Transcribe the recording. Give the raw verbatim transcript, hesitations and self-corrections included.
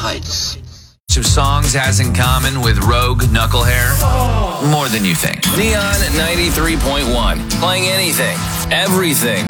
lights. Of songs has in common with Rogue Knucklehair? More than you think. Neon ninety-three point one. Playing anything, everything.